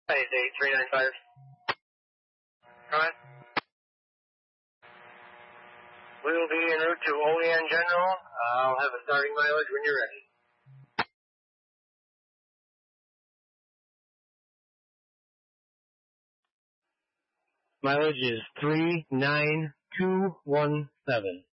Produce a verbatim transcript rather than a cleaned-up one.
eight three nine five. Go ahead. We will be en route to Olean General. I'll have a starting mileage when you're ready. Mileage is three nine two one seven.